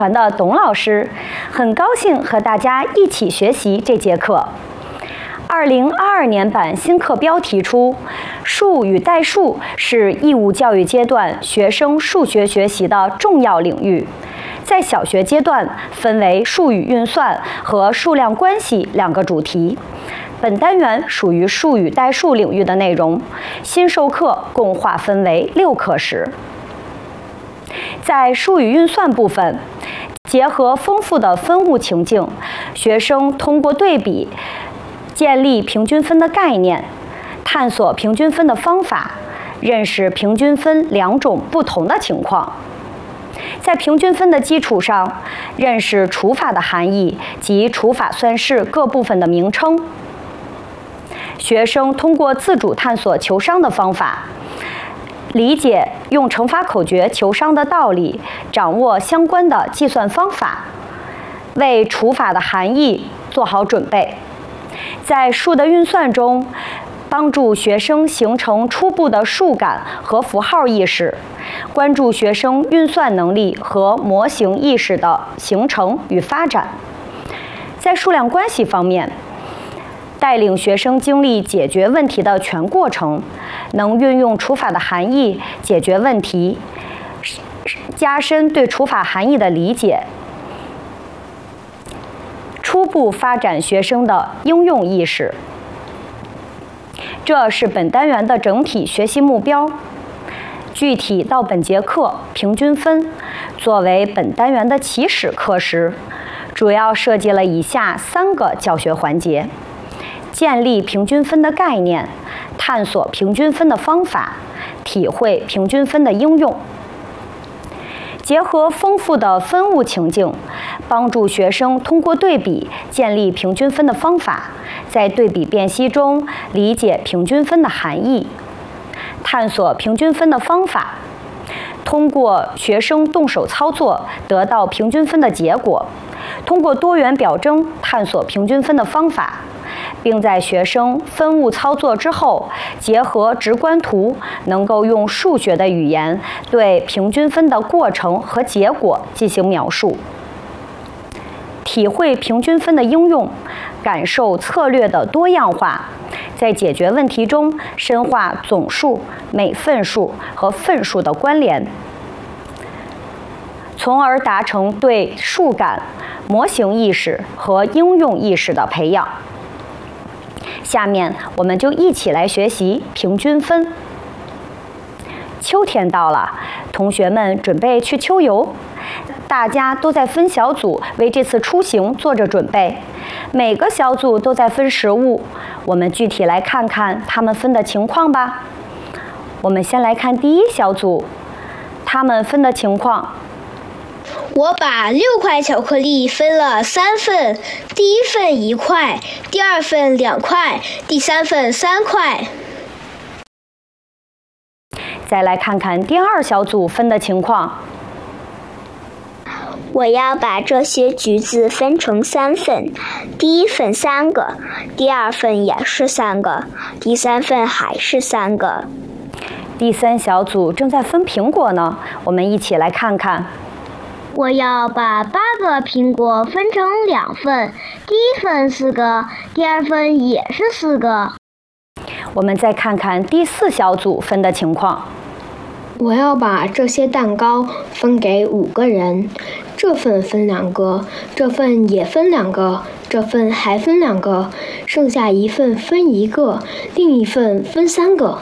团的董老师，很高兴和大家一起学习这节课。2022年版新课标提出，数与代数是义务教育阶段学生数学学习的重要领域。在小学阶段，分为数与运算和数量关系两个主题。本单元属于数与代数领域的内容，新授课共划分为6课时。在数与运算部分，结合丰富的分物情境，学生通过对比建立平均分的概念，探索平均分的方法，认识平均分2种不同的情况。在平均分的基础上，认识除法的含义及除法算式各部分的名称。学生通过自主探索求商的方法，理解用乘法口诀求商的道理，掌握相关的计算方法，为除法的含义做好准备。在数的运算中，帮助学生形成初步的数感和符号意识，关注学生运算能力和模型意识的形成与发展。在数量关系方面，带领学生经历解决问题的全过程，能运用除法的含义解决问题，加深对除法含义的理解，初步发展学生的应用意识。这是本单元的整体学习目标。具体到本节课平均分作为本单元的起始课时，主要设计了以下3个教学环节：建立平均分的概念，探索平均分的方法，体会平均分的应用。结合丰富的分物情境，帮助学生通过对比建立平均分的方法，在对比辨析中理解平均分的含义，探索平均分的方法，通过学生动手操作得到平均分的结果，通过多元表征探索平均分的方法，并在学生分物操作之后，结合直观图，能够用数学的语言对平均分的过程和结果进行描述。体会平均分的应用，感受策略的多样化，在解决问题中深化总数、每份数和份数的关联，从而达成对数感、模型意识和应用意识的培养。下面我们就一起来学习平均分。秋天到了，同学们准备去秋游，大家都在分小组为这次出行做着准备，每个小组都在分食物。我们具体来看看他们分的情况吧。我们先来看第一小组，他们分的情况。 我把6块巧克力分了3份，第1份1块，第2份2块，第3份3块。 再来看看第2小组分的情况。 我要把这些橘子分成3份，第1份3个，第2份也是3个，第3份还是3个。 第3小组正在分苹果呢，我们一起来看看。 我要把8个苹果分成2份，第1份4个，第2份也是4个。 我们再看看第4小组分的情况。 我要把这些蛋糕分给5个人，这份分2个，这份也分2个，这份还分2个，剩下1份分1个，另一份分3个。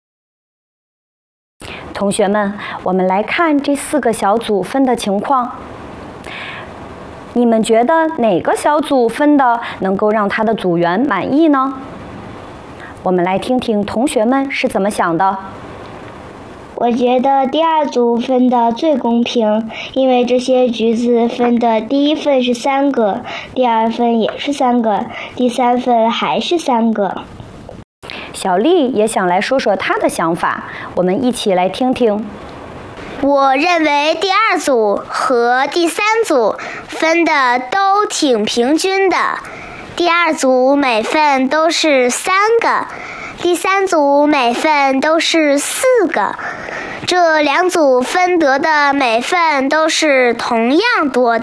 同学们，我们来看这4个小组分的情况。你们觉得哪个小组分的能够让他的组员满意呢？我们来听听同学们是怎么想的。 我觉得第2组分的最公平，因为这些橘子分的第1份是3个，第2份也是3个，第3份还是3个。 小丽也想来说说她的想法，我们一起来听听。 我认为第2组和第3组分的都挺平均的，第2组每份都是3个，第3组每份都是4个， 这两组分得的每份都是同样多的。